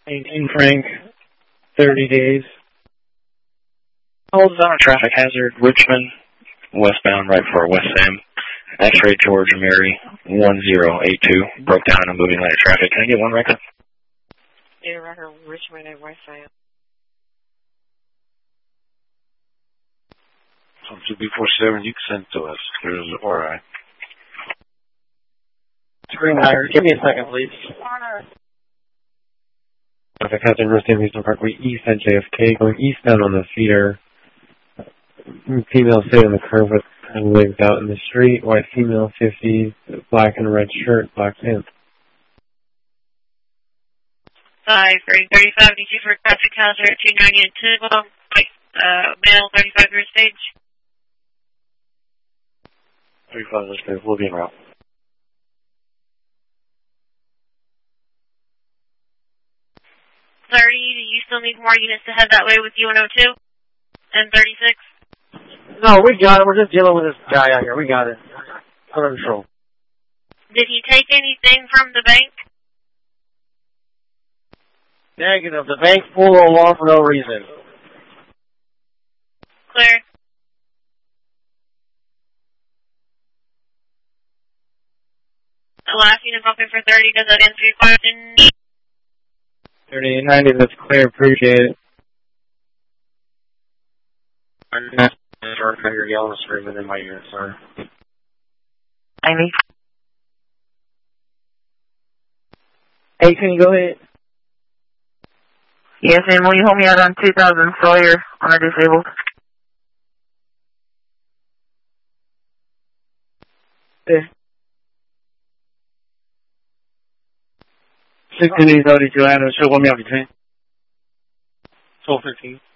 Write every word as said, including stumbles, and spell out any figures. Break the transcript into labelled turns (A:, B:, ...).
A: eighteen Frank, thirty days.
B: Holds on a traffic hazard, Richmond, westbound right for West Sam. X-ray Georgia Mary, one zero eight two, broke down in a moving lane of traffic. Can I get one record?
C: Yeah, record, Richmond and West Sam.
D: From two B four seven, you can send to us. There's all right.
A: Screen higher. Give me a second, please. Traffic hazard, North Sam Houston Parkway, east at J F K, going eastbound on the feeder. Female sitting on the curb with her legs out in the street. White female, fifty, black and red shirt, black pants.
C: Five, three, thirty-five, D C for traffic hazard, two ninety and two, um, uh, male, thirty-five year stage.
D: thirty-five years stage, we'll be en route.
C: thirty, do you still need more units to head that way with U one oh two? And thirty-six?
A: No, we got it. We're just dealing with this guy out here. We got it. Under control.
C: Did he take anything from the bank?
A: Negative. The bank's full along for no reason.
C: Clear. The last unit bumping for thirty, does that answer your question?
A: thirty-eight ninety, that's clear. Appreciate it.
D: I'm not sure if you're yelling screaming in my ear, sorry.
E: Amy?
A: Hey, can you go ahead?
E: Yes, and will you hold me out on two thousand Sawyer on a disabled?
A: Yeah. sixteen thirty-two, Adam, show me out between. twelve fifteen.